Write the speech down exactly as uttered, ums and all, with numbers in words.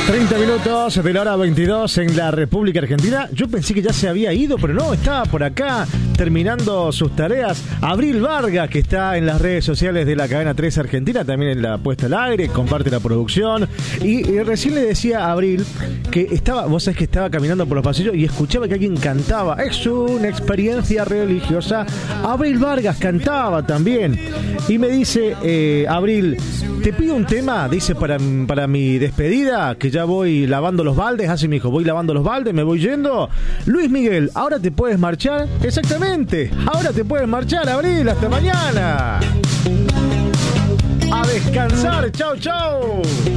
treinta minutos de la hora veintidós en la República Argentina. Yo pensé que ya se había ido, pero no, estaba por acá terminando sus tareas. Abril Vargas, que está en las redes sociales de la cadena tres Argentina, también en la puesta al aire, comparte la producción. Y, y recién le decía a Abril que estaba, vos sabés que estaba caminando por los pasillos y escuchaba que alguien cantaba. Es una experiencia religiosa. Abril Vargas cantaba también. Y me dice, eh, Abril, te pido un tema, dice, para, para mi despedida, que ya voy lavando los baldes. Así me dijo, voy lavando los baldes, me voy yendo. Luis Miguel, ¿ahora te puedes marchar? Exactamente, ahora te puedes marchar, Abril, hasta mañana. A descansar, chau, chau.